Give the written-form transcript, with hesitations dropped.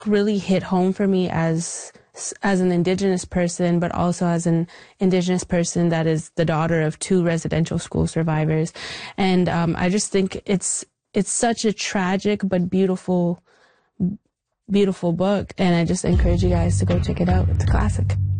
really hit home for me as an Indigenous person, but also as an Indigenous person that is the daughter of 2 residential school survivors. And I just think it's such a tragic but beautiful book, and I just encourage you guys to go check it out. It's a classic.